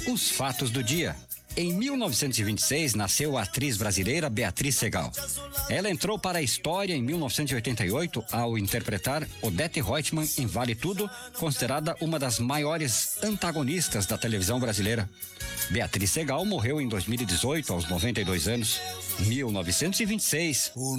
Os fatos do dia. Em 1926, nasceu a atriz brasileira Beatriz Segal. Ela entrou para a história em 1988 ao interpretar Odete Roitman em Vale Tudo, considerada uma das maiores antagonistas da televisão brasileira. Beatriz Segal morreu em 2018, aos 92 anos. 1926.